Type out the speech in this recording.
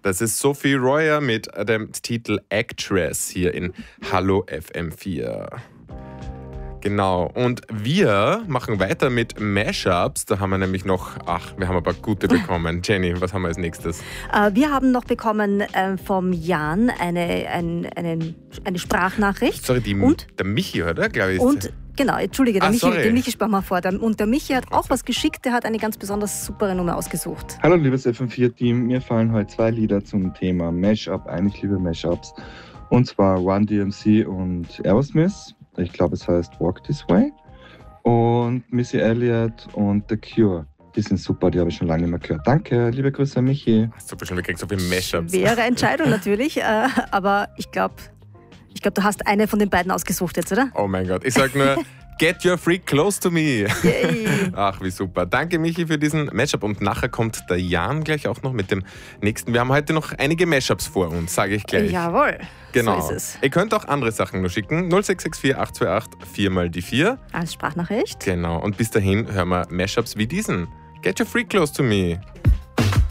Das ist Sophie Royer mit dem Titel Actress hier in Hallo FM4. Genau, und wir machen weiter mit Mashups. Da haben wir nämlich noch, wir haben ein paar gute bekommen. Jenny, was haben wir als nächstes? Wir haben noch bekommen vom Jan eine Sprachnachricht. Sorry, der Michi, oder? Glaube ich. Und genau, entschuldige, den Michi sprach mal vor. Und der Michi hat auch was geschickt, der hat eine ganz besonders super Nummer ausgesucht. Hallo liebes FM4-Team, mir fallen heute 2 Lieder zum Thema Mashup ein. Ich liebe Mashups. Und zwar Run DMC und Aerosmith. Ich glaube, es heißt Walk This Way. Und Missy Elliott und The Cure. Die sind super, die habe ich schon lange nicht mehr gehört. Danke, liebe Grüße an Michi. Super schön, wir kriegen so viele Mashups. Schwere Entscheidung natürlich, aber ich glaube, du hast eine von den beiden ausgesucht jetzt, oder? Oh mein Gott, ich sag nur, get your freak close to me. Yay. Ach, wie super. Danke, Michi, für diesen Mashup. Und nachher kommt der Jan gleich auch noch mit dem nächsten. Wir haben heute noch einige Mashups vor uns, sage ich gleich. Jawohl, genau. so ist es. Ihr könnt auch andere Sachen nur schicken. 0664 828 4x4. Als Sprachnachricht. Genau. Und bis dahin hören wir Mashups wie diesen. Get your freak close to me.